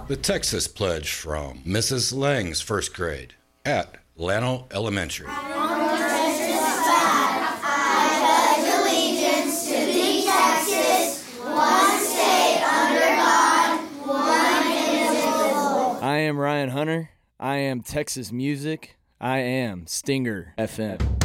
The Texas Pledge from Mrs. Lang's first grade at Llano Elementary. I am Ryan Hunter. I am Texas Music. I am Stinger FM.